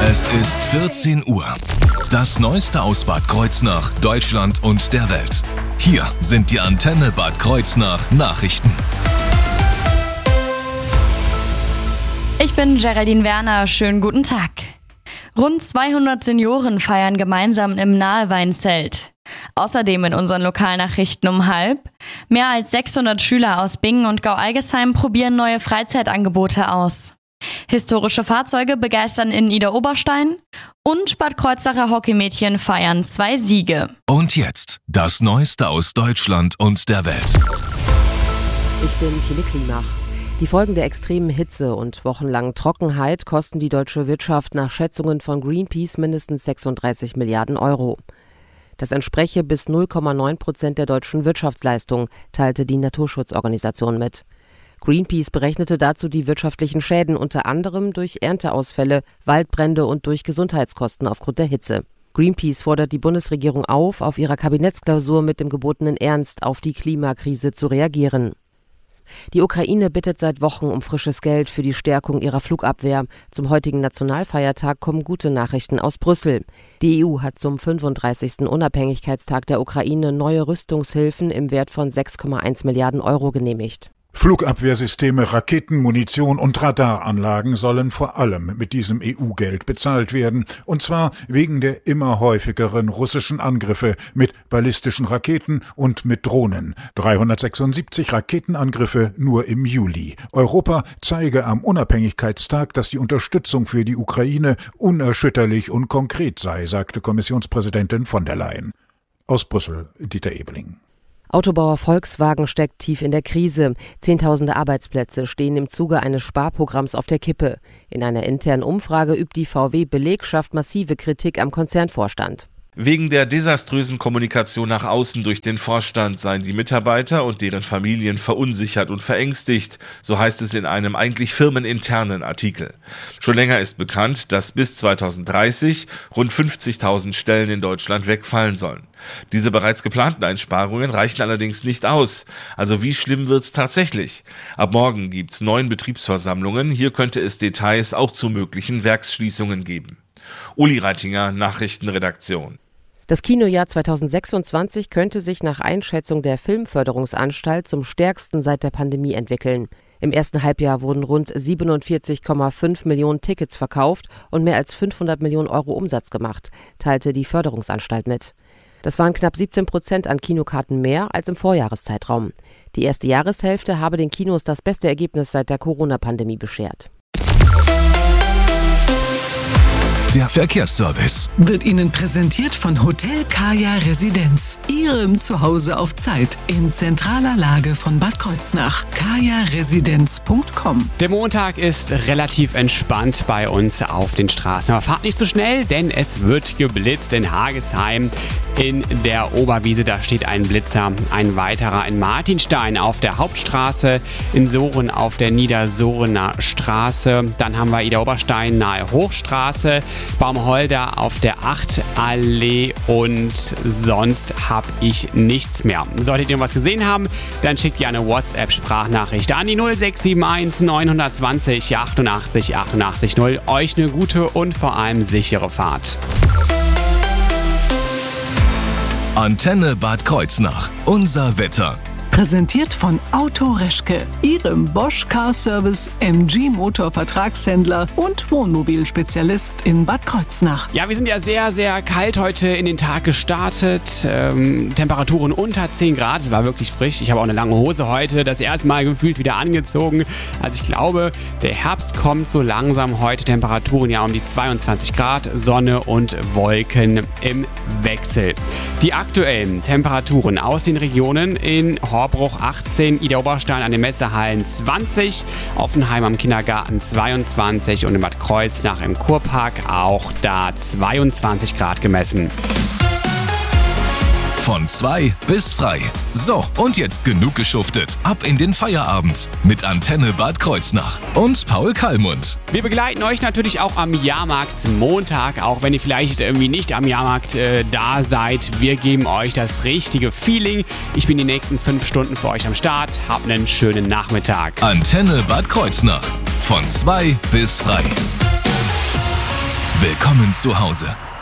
Es ist 14 Uhr. Das Neueste aus Bad Kreuznach, Deutschland und der Welt. Hier sind die Antenne Bad Kreuznach Nachrichten. Ich bin Geraldine Werner, schönen guten Tag. Rund 200 Senioren feiern gemeinsam im Nahe-Weinzelt. Außerdem in unseren Lokalnachrichten um 12:30. Mehr als 600 Schüler aus Bingen und Gau-Algesheim probieren neue Freizeitangebote aus. Historische Fahrzeuge begeistern in Idar-Oberstein und Bad Kreuznacher Hockeymädchen feiern 2 Siege. Und jetzt das Neueste aus Deutschland und der Welt. Ich bin Tine Klimach. Die Folgen der extremen Hitze und wochenlangen Trockenheit kosten die deutsche Wirtschaft nach Schätzungen von Greenpeace mindestens 36 Milliarden Euro. Das entspreche bis 0,9% der deutschen Wirtschaftsleistung, teilte die Naturschutzorganisation mit. Greenpeace berechnete dazu die wirtschaftlichen Schäden unter anderem durch Ernteausfälle, Waldbrände und durch Gesundheitskosten aufgrund der Hitze. Greenpeace fordert die Bundesregierung auf ihrer Kabinettsklausur mit dem gebotenen Ernst auf die Klimakrise zu reagieren. Die Ukraine bittet seit Wochen um frisches Geld für die Stärkung ihrer Flugabwehr. Zum heutigen Nationalfeiertag kommen gute Nachrichten aus Brüssel. Die EU hat zum 35. Unabhängigkeitstag der Ukraine neue Rüstungshilfen im Wert von 6,1 Milliarden Euro genehmigt. Flugabwehrsysteme, Raketen, Munition und Radaranlagen sollen vor allem mit diesem EU-Geld bezahlt werden, und zwar wegen der immer häufigeren russischen Angriffe mit ballistischen Raketen und mit Drohnen. 376 Raketenangriffe nur im Juli. Europa zeige am Unabhängigkeitstag, dass die Unterstützung für die Ukraine unerschütterlich und konkret sei, sagte Kommissionspräsidentin von der Leyen. Aus Brüssel, Dieter Ebeling. Autobauer Volkswagen steckt tief in der Krise. Zehntausende Arbeitsplätze stehen im Zuge eines Sparprogramms auf der Kippe. In einer internen Umfrage übt die VW-Belegschaft massive Kritik am Konzernvorstand. Wegen der desaströsen Kommunikation nach außen durch den Vorstand seien die Mitarbeiter und deren Familien verunsichert und verängstigt, so heißt es in einem eigentlich firmeninternen Artikel. Schon länger ist bekannt, dass bis 2030 rund 50.000 Stellen in Deutschland wegfallen sollen. Diese bereits geplanten Einsparungen reichen allerdings nicht aus. Also wie schlimm wird's tatsächlich? Ab morgen gibt's 9 Betriebsversammlungen. Hier könnte es Details auch zu möglichen Werksschließungen geben. Uli Reitinger, Nachrichtenredaktion. Das Kinojahr 2026 könnte sich nach Einschätzung der Filmförderungsanstalt zum stärksten seit der Pandemie entwickeln. Im ersten Halbjahr wurden rund 47,5 Millionen Tickets verkauft und mehr als 500 Millionen Euro Umsatz gemacht, teilte die Förderungsanstalt mit. Das waren knapp 17% an Kinokarten mehr als im Vorjahreszeitraum. Die erste Jahreshälfte habe den Kinos das beste Ergebnis seit der Corona-Pandemie beschert. Der Verkehrsservice wird Ihnen präsentiert von Hotel Kaya Residenz. Ihrem Zuhause auf Zeit in zentraler Lage von Bad Kreuznach. kajaresidenz.com. Der Montag ist relativ entspannt bei uns auf den Straßen. Aber fahrt nicht so schnell, denn es wird geblitzt in Hagesheim. In der Oberwiese, da steht ein Blitzer. Ein weiterer in Martinstein auf der Hauptstraße. In Sohren auf der Niedersorener Straße. Dann haben wir Idar-Oberstein nahe Hochstraße. Baumholder auf der 8 Allee und sonst habe ich nichts mehr. Solltet ihr noch was gesehen haben, dann schickt ihr eine WhatsApp-Sprachnachricht an die 0671 920 88 88 0. Euch eine gute und vor allem sichere Fahrt. Antenne Bad Kreuznach. Unser Wetter. Präsentiert von Auto Reschke, Ihrem Bosch Car Service, MG Motor Vertragshändler und Wohnmobilspezialist in Bad Kreuznach. Ja, wir sind ja sehr, sehr kalt heute in den Tag gestartet. Temperaturen unter 10 Grad. Es war wirklich frisch. Ich habe auch eine lange Hose heute das erste Mal gefühlt wieder angezogen. Also ich glaube, der Herbst kommt so langsam heute. Temperaturen ja um die 22 Grad, Sonne und Wolken im Wechsel. Die aktuellen Temperaturen aus den Regionen in Horbruch 18, Idar-Oberstein an den Messehallen 20, Offenheim am Kindergarten 22 und in Bad Kreuznach im Kurpark auch da 22 Grad gemessen. Von 2 bis frei. So, und jetzt genug geschuftet. Ab in den Feierabend mit Antenne Bad Kreuznach und Paul Kallmund. Wir begleiten euch natürlich auch am Jahrmarktsmontag, auch wenn ihr vielleicht irgendwie nicht am Jahrmarkt da seid. Wir geben euch das richtige Feeling. Ich bin die nächsten 5 Stunden für euch am Start. Habt einen schönen Nachmittag. Antenne Bad Kreuznach. Von 2 bis frei. Willkommen zu Hause.